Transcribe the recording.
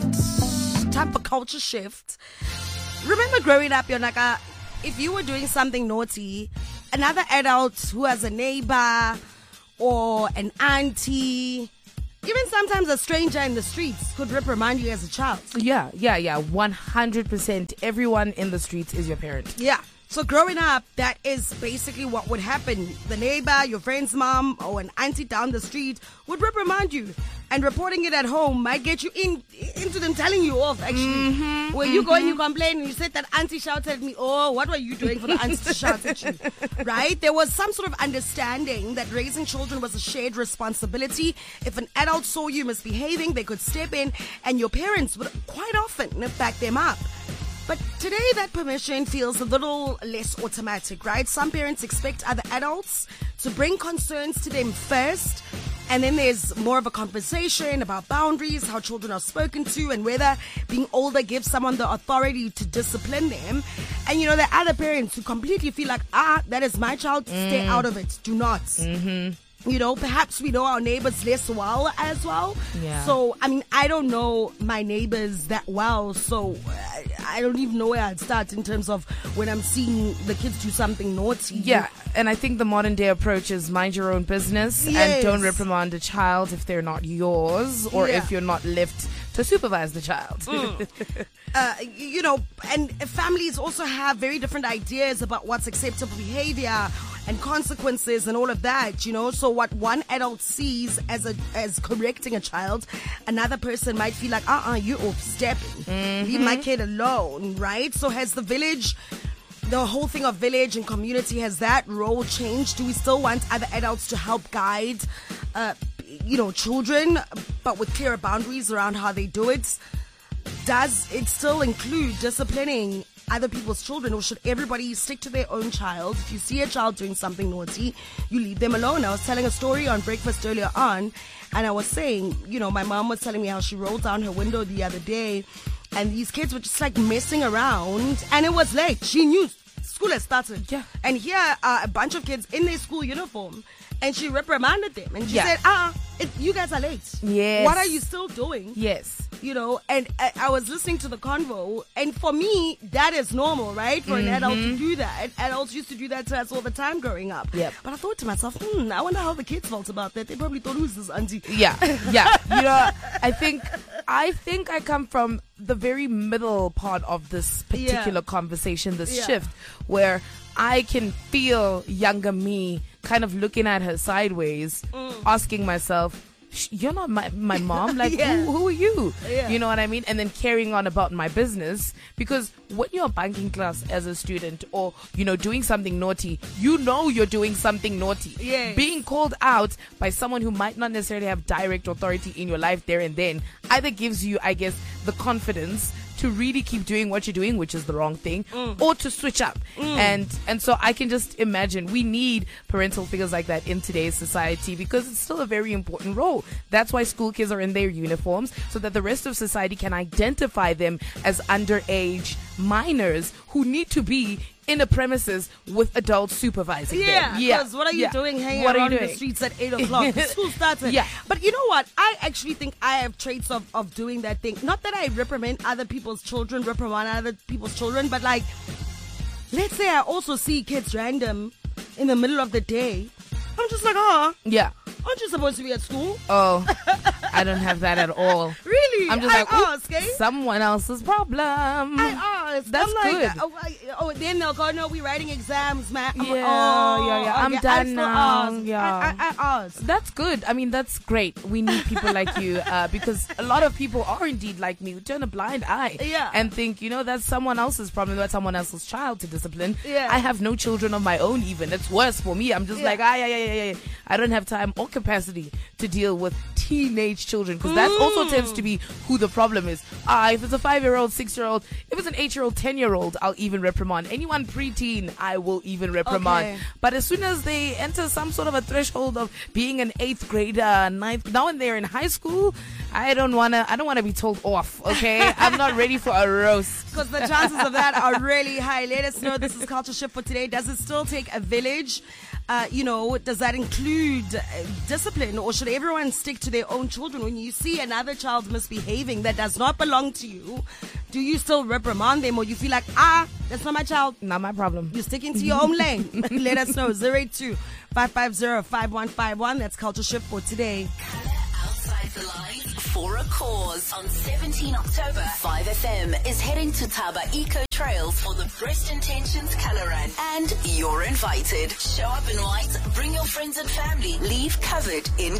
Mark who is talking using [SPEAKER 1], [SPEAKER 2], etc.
[SPEAKER 1] Time for culture shift. Remember growing up, Yonaka, if you were doing something naughty, another adult who has a neighbor or an auntie, even sometimes a stranger in the streets could reprimand you as a child.
[SPEAKER 2] Yeah. 100%. Everyone in the streets is your parent.
[SPEAKER 1] Yeah. So growing up, that is basically what would happen. The neighbor, your friend's mom, or an auntie down the street would reprimand you. And reporting it at home might get you into them telling you off, actually. Where you go and you complain and you said that auntie shouted at me. Oh, what were you doing for the auntie to shout at you? Right? There was some sort of understanding that raising children was a shared responsibility. If an adult saw you misbehaving, they could step in, and your parents would quite often back them up. But today that permission feels a little less automatic, right? Some parents expect other adults to bring concerns to them first, and then there's more of a conversation about boundaries, how children are spoken to, and whether being older gives someone the authority to discipline them. And there are other parents who completely feel like, that is my child, stay out of it, do not. Perhaps we know our neighbors less well as well.
[SPEAKER 2] Yeah.
[SPEAKER 1] So, I don't know my neighbors that well, so I don't even know where I'd start in terms of when I'm seeing the kids do something naughty.
[SPEAKER 2] Yeah, and I think the modern day approach is mind your own business and don't reprimand a child if they're not yours or if you're not left to supervise the child.
[SPEAKER 1] And families also have very different ideas about what's acceptable behavior and consequences and all of that, So what one adult sees as correcting a child, another person might feel like, you're overstepping. Leave my kid alone, right? So has the whole thing of village and community, has that role changed? Do we still want other adults to help guide, children, but with clearer boundaries around how they do it? Does it still include disciplining other people's children, or should everybody stick to their own child? If you see a child doing something naughty, you leave them alone. I was telling a story on breakfast earlier on, and I was saying, my mom was telling me how she rolled down her window the other day, and these kids were just like messing around, and it was late. She knew school had started.
[SPEAKER 2] Yeah.
[SPEAKER 1] And here are a bunch of kids in their school uniform, and she reprimanded them, and she said, you guys are late.
[SPEAKER 2] Yes.
[SPEAKER 1] What are you still doing?
[SPEAKER 2] Yes.
[SPEAKER 1] And I was listening to the convo, and for me, that is normal, right? For an adult to do that. Adults used to do that to us all the time growing up.
[SPEAKER 2] Yep.
[SPEAKER 1] But I thought to myself, I wonder how the kids felt about that. They probably thought, who's this auntie?
[SPEAKER 2] Yeah. I think I come from the very middle part of this particular conversation, this shift, where I can feel younger me kind of looking at her sideways, asking myself, you're not my mom, like who are you? You know what I mean? And then carrying on about my business, because when you're banking class as a student, or doing something naughty, you're doing something naughty. Being called out by someone who might not necessarily have direct authority in your life there and then either gives you, I guess, the confidence to really keep doing what you're doing, which is the wrong thing, or to switch up. And so I can just imagine we need parental figures like that in today's society, because it's still a very important role. That's why school kids are in their uniforms, so that the rest of society can identify them as underage minors who need to be in a premises with adults supervising them.
[SPEAKER 1] Because what are you doing hanging around the streets at 8 o'clock? The school started. But you know what? I actually think I have traits of doing that thing. Not that I reprimand other people's children, but like, let's say I also see kids random in the middle of the day. I'm just like, aren't you supposed to be at school?
[SPEAKER 2] Oh, I don't have that at all.
[SPEAKER 1] Really?
[SPEAKER 2] I'm just
[SPEAKER 1] ask,
[SPEAKER 2] someone else's problem.
[SPEAKER 1] I ask.
[SPEAKER 2] That's good.
[SPEAKER 1] Then they'll go, no, we're writing exams, man.
[SPEAKER 2] I'm done now.
[SPEAKER 1] I ask.
[SPEAKER 2] That's good. That's great. We need people like you, because a lot of people are indeed like me, who turn a blind eye and think, that's someone else's problem. That's someone else's child to discipline. I have no children of my own even. It's worse for me. I'm just like, I don't have time or capacity to deal with teenage children, because that also tends to be who the problem is. If it's a 5-year-old, 6-year-old, if it's an 8-year-old, 10-year-old, I'll even reprimand. Anyone preteen, I will even reprimand.
[SPEAKER 1] Okay.
[SPEAKER 2] But as soon as they enter some sort of a threshold of being an 8th grader, 9th, now and they're in high school, I don't wanna be told off, okay? I'm not ready for a roast.
[SPEAKER 1] Because the chances of that are really high. Let us know. This is Culture Shift for today. Does it still take a village? Does that include discipline, or should everyone stick to their own children? When you see another child misbehaving that does not belong to you, do you still reprimand them, or you feel like, that's not my child?
[SPEAKER 2] Not my problem.
[SPEAKER 1] You're sticking to your own lane. Let us know. 082-550-5151. That's Culture Shift for today.
[SPEAKER 3] Outside the Lines for a cause on 17 October. 5FM is heading to Taba Eco Trails for the Breast Intentions Color Run. And you're invited. Show up in white, bring your friends and family, leave covered in